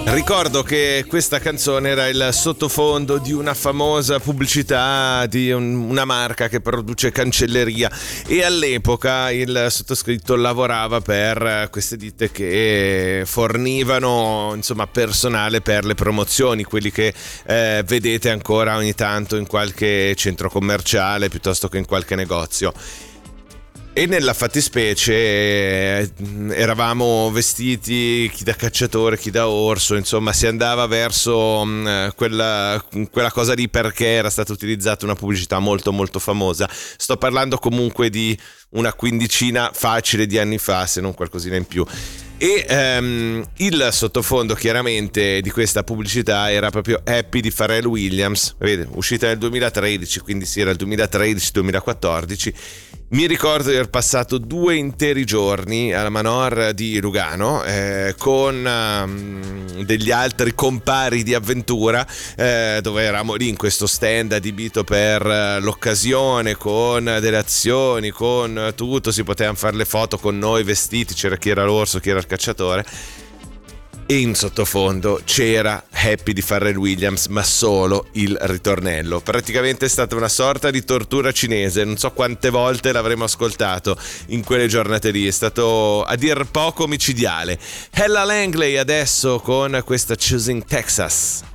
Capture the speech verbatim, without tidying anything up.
Ricordo che questa canzone era il sottofondo di una famosa pubblicità di un, una marca che produce cancelleria, e all'epoca il sottoscritto lavorava per queste ditte che fornivano, insomma, personale per le promozioni, quelli che eh, vedete ancora ogni tanto in qualche centro commerciale piuttosto che in qualche negozio. E nella fattispecie eh, eravamo vestiti chi da cacciatore, chi da orso, insomma si andava verso mh, quella, quella cosa lì, perché era stata utilizzata una pubblicità molto molto famosa. Sto parlando comunque di una quindicina facile di anni fa, se non qualcosina in più. E um, il sottofondo chiaramente di questa pubblicità era proprio Happy di Pharrell Williams, vedete, uscita nel duemilatredici, quindi sì, era il duemilatredici duemilaquattordici. Mi ricordo di aver passato due interi giorni alla Manor di Lugano eh, con um, degli altri compari di avventura, eh, dove eravamo lì in questo stand adibito per uh, l'occasione, con delle azioni, con tutto, si potevano fare le foto con noi vestiti, c'era chi era l'orso, chi era il cacciatore, e in sottofondo c'era Happy di Pharrell Williams, ma solo il ritornello. Praticamente è stata una sorta di tortura cinese, non so quante volte l'avremo ascoltato in quelle giornate lì, è stato a dir poco micidiale. Ella Langley adesso con questa Choosing Texas.